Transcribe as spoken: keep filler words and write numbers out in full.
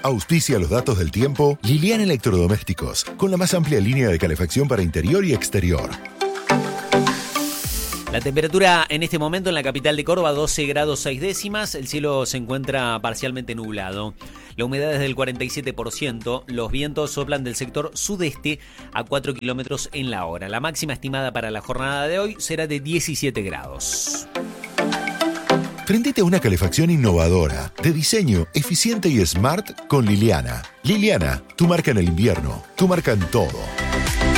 Auspicia los datos del tiempo Liliana Electrodomésticos, con la más amplia línea de calefacción para interior y exterior. La temperatura en este momento en la capital de Córdoba, doce grados seis décimas. El cielo se encuentra parcialmente nublado. La humedad es del cuarenta y siete por ciento. Los vientos soplan del sector sudeste a cuatro kilómetros en la hora. La máxima estimada para la jornada de hoy será de diecisiete grados. Prendete a una calefacción innovadora, de diseño eficiente y smart con Liliana. Liliana, tu marca en el invierno, tu marca en todo.